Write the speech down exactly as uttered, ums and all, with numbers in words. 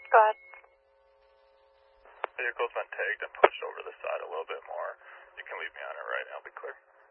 Go ahead. Vehicle's been tagged and pushed over to the side a little bit more. You can leave me on it right now, be clear.